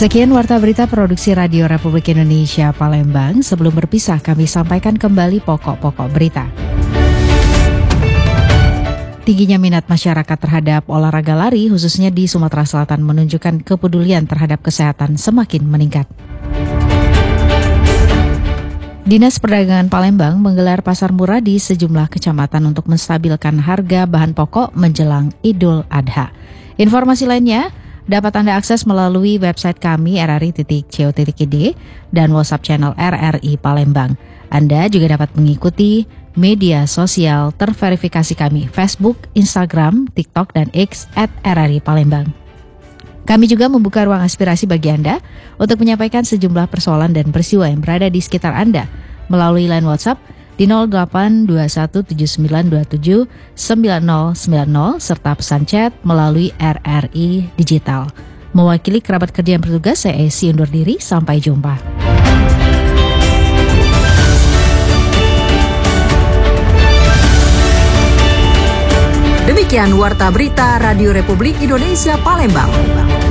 Sekian Warta Berita Produksi Radio Republik Indonesia Palembang. Sebelum berpisah, kami sampaikan kembali pokok-pokok berita. Tingginya minat masyarakat terhadap olahraga lari, khususnya di Sumatera Selatan, menunjukkan kepedulian terhadap kesehatan semakin meningkat. Dinas Perdagangan Palembang menggelar pasar murah di sejumlah kecamatan untuk menstabilkan harga bahan pokok menjelang Idul Adha. Informasi lainnya dapat Anda akses melalui website kami rri.co.id dan WhatsApp channel RRI Palembang. Anda juga dapat mengikuti media sosial terverifikasi kami Facebook, Instagram, TikTok, dan X @RRI Palembang. Kami juga membuka ruang aspirasi bagi Anda untuk menyampaikan sejumlah persoalan dan peristiwa yang berada di sekitar Anda melalui line WhatsApp di 082179279090 serta pesan chat melalui RRI Digital. Mewakili kerabat kerja yang bertugas, saya Esi undur diri. Sampai jumpa. Demikian Warta Berita Radio Republik Indonesia Palembang.